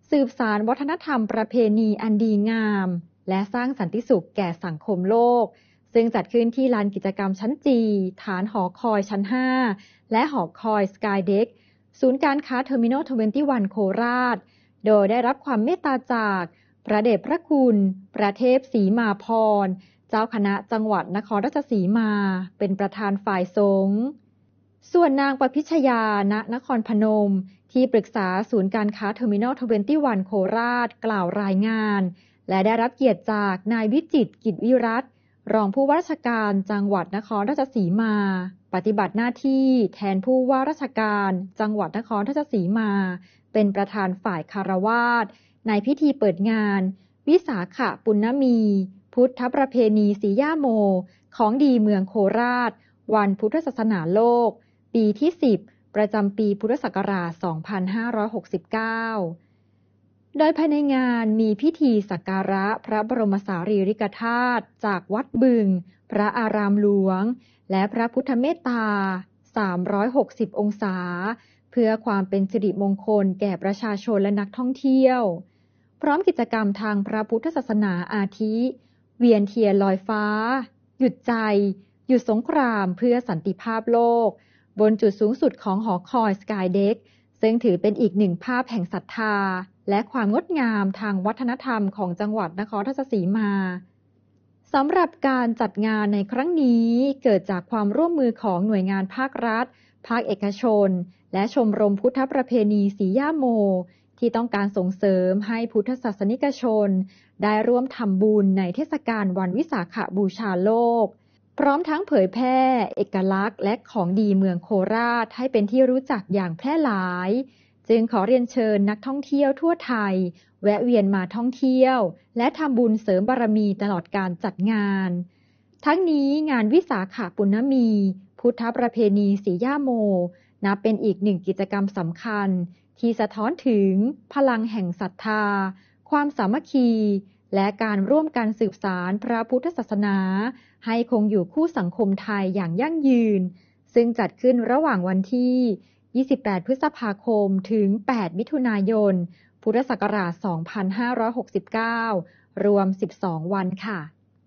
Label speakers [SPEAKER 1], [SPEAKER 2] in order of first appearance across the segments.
[SPEAKER 1] สืบสานวัฒนธรรมประเพณีอันดีงามและสร้างสันติสุขแก่สังคมโลกซึ่งจัดขึ้นที่ลานกิจกรรมชั้นจีฐานหอคอยชั้น5และหอคอยสกายเด็กศูนย์การค้าเทอร์มินอล21โคราชโดยได้รับความเมตตาจากพระเดชพระคุณประเทพศรีมาพรเจ้าคณะจังหวัดนครราชสีมาเป็นประธานฝ่ายสงฆ์ส่วนนางประพิชยา ณ นครพนมที่ปรึกษาศูนย์การค้าเทอร์มินอล21โคราชกล่าวรายงานและได้รับเกียรติจากนายวิจิตร กิจวิรัตน์รองผู้ว่าราชการจังหวัดนครราชสีมาปฏิบัติหน้าที่แทนผู้ว่าราชการจังหวัดนครราชสีมาเป็นประธานฝ่ายคารวาสในพิธีเปิดงานวิสาขปุณณมีพุทธประเพณีสีย่าโมของดีเมืองโคราชวันพุทธศาสนาโลกปีที่10ประจำปีพุทธศักราช2569โดยภายในงานมีพิธีสักการะพระบรมสารีริกธาตุจากวัดบึงพระอารามหลวงและพระพุทธเมตตา360องศาเพื่อความเป็นสิริมงคลแก่ประชาชนและนักท่องเที่ยวพร้อมกิจกรรมทางพระพุทธศาสนาอาทิเวียนเทียนลอยฟ้าหยุดใจหยุดสงครามเพื่อสันติภาพโลกบนจุดสูงสุดของหอคอยสกายเด็กซึ่งถือเป็นอีกหนึ่งภาพแห่งศรัทธาและความงดงามทางวัฒนธรรมของจังหวัดนครราชสีมาสำหรับการจัดงานในครั้งนี้เกิดจากความร่วมมือของหน่วยงานภาครัฐภาคเอกชนและชมรมพุทธประเพณีสีย่าโมที่ต้องการส่งเสริมให้พุทธศาสนิกชนได้ร่วมทำบุญในเทศกาลวันวิสาขบูชาโลกพร้อมทั้งเผยแพร่เอกลักษณ์และของดีเมืองโคราชให้เป็นที่รู้จักอย่างแพร่หลายจึงขอเรียนเชิญนักท่องเที่ยวทั่วไทยแวะเวียนมาท่องเที่ยวและทำบุญเสริมบารมีตลอดการจัดงานทั้งนี้งานวิสาขปุณณมีพุทธประเพณีสีย่าโมนับเป็นอีกหนึ่งกิจกรรมสำคัญที่สะท้อนถึงพลังแห่งศรัทธาความสามัคคีและการร่วมกันสืบสานพระพุทธศาสนาให้คงอยู่คู่สังคมไทยอย่างยั่งยืนซึ่งจัดขึ้นระหว่างวันที่28พฤษภาคมถึง8มิถุนายนพุทธศักราช2569รวม12วันค่ะ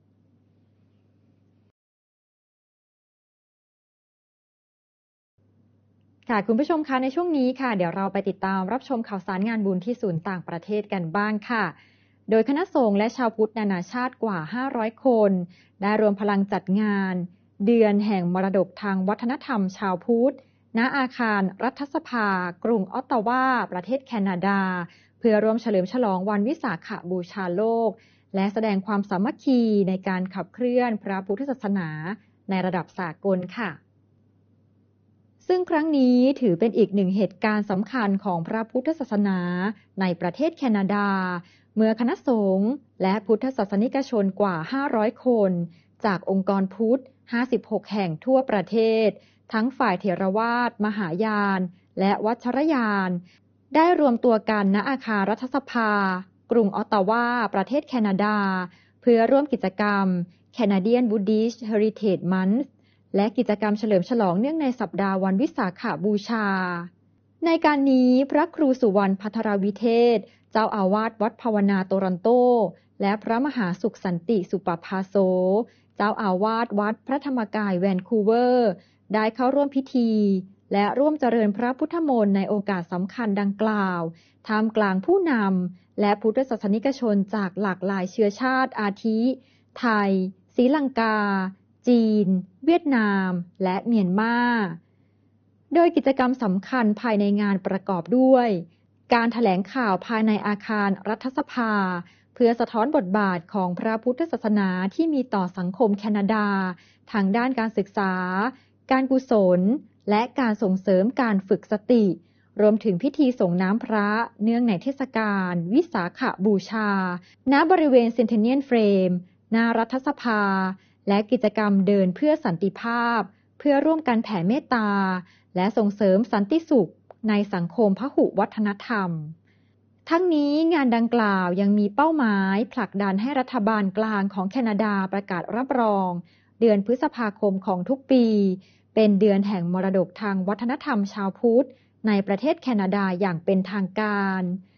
[SPEAKER 1] คุณผู้ชมคะในช่วงนี้ค่ะเดี๋ยวเราไปติดตามรับชมข่าวสารงานบุญที่ศูนย์ต่างประเทศกันบ้างค่ะโดยคณะสงฆ์และชาวพุทธนานาชาติกว่า500คนได้รวมพลังจัดงานเดือนแห่งมรดกทางวัฒนธรรมชาวพุทธณอาคารรัฐสภากรุงออตตาวาประเทศแคนาดาเพื่อร่วมเฉลิมฉลองวันวิสาขบูชาโลกและแสดงความสามัคคีในการขับเคลื่อนพระพุทธศาสนาในระดับสากลค่ะซึ่งครั้งนี้ถือเป็นอีกหนึ่งเหตุการณ์สำคัญของพระพุทธศาสนาในประเทศแคนาดาเมื่อคณะสงฆ์และพุทธศาสนิกชนกว่า500คนจากองค์กรพุทธ56แห่งทั่วประเทศทั้งฝ่ายเถรวาทมหายานและวัชรยานได้รวมตัวกันณอาคารรัฐสภากรุงออตตาวาประเทศแคนาดาเพื่อร่วมกิจกรรม Canadian Buddhist Heritage Month และกิจกรรมเฉลิมฉลองเนื่องในสัปดาห์วันวิสาขบูชาในการนี้พระครูสุวรรณภัทรวิเทศเจ้าอาวาสวัดภาวนาโตรอนโตและพระมหาสุขสันติสุปภาโสเจ้าอาวาสวัดพระธรรมกายแวนคูเวอร์ได้เข้าร่วมพิธีและร่วมเจริญพระพุทธมนต์ในโอกาสสำคัญดังกล่าวท่ามกลางผู้นำและพุทธศาสนิกชนจากหลากหลายเชื้อชาติอาทิไทยศรีลังกาจีนเวียดนามและเมียนมาโดยกิจกรรมสำคัญภายในงานประกอบด้วยการแถลงข่าวภายในอาคารรัฐสภาเพื่อสะท้อนบทบาทของพระพุทธศาสนาที่มีต่อสังคมแคนาดาทางด้านการศึกษาการกุศลและการส่งเสริมการฝึกสติรวมถึงพิธีส่งน้ำพระเนื่องในเทศกาลวิสาขบูชาณบริเวณเซนเทเนียลเฟรมหน้ารัฐสภาและกิจกรรมเดินเพื่อสันติภาพเพื่อร่วมกันแผ่เมตตาและส่งเสริมสันติสุขในสังคมพหุวัฒนธรรมทั้งนี้งานดังกล่าวยังมีเป้าหมายผลักดันให้รัฐบาลกลางของแคนาดาประกาศรับรองเดือนพฤษภาคมของทุกปีเป็นเดือนแห่งมรดกทางวัฒนธรรมชาวพุทธในประเทศแคนาดาอย่างเป็นทางการ